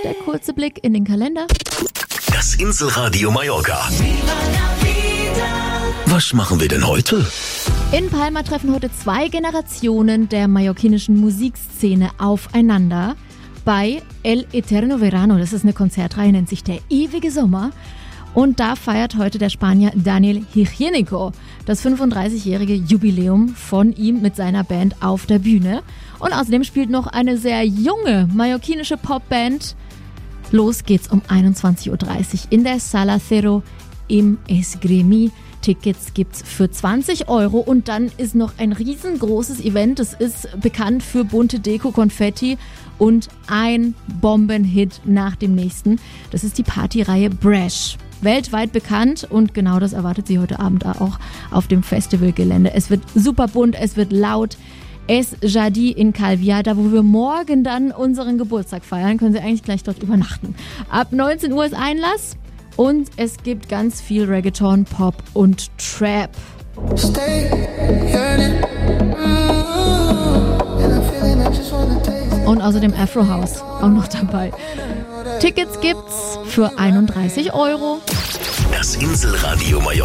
der kurze Blick in den Kalender. Das Inselradio Mallorca. Was machen wir denn heute? In Palma treffen heute 2 Generationen der mallorquinischen Musikszene aufeinander. Bei El Eterno Verano, das ist eine Konzertreihe, nennt sich der ewige Sommer. Und da feiert heute der Spanier Daniel Higieneco das 35-jährige Jubiläum von ihm mit seiner Band auf der Bühne. Und außerdem spielt noch eine sehr junge mallorquinische Popband. Los geht's um 21.30 Uhr in der Sala Cero im Esgremi. Tickets gibt's für 20 € und dann ist noch ein riesengroßes Event. Das ist bekannt für bunte Deko, Konfetti und ein Bombenhit nach dem nächsten. Das ist die Partyreihe Brash. Weltweit bekannt und genau das erwartet Sie heute Abend auch auf dem Festivalgelände. Es wird super bunt, es wird laut. Es Jadi in Calvià, da wo wir morgen dann unseren Geburtstag feiern, können Sie eigentlich gleich dort übernachten. Ab 19 Uhr ist Einlass. Und es gibt ganz viel Reggaeton, Pop und Trap. Und außerdem Afro House auch noch dabei. Tickets gibt's für 31 €. Das Inselradio Mallorca.